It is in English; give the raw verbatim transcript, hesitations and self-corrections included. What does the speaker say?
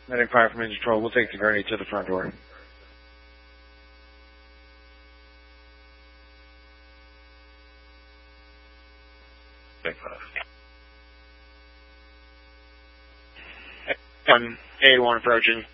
Medic five from engine control. We'll take the gurney to the front door. One, eight one approaching.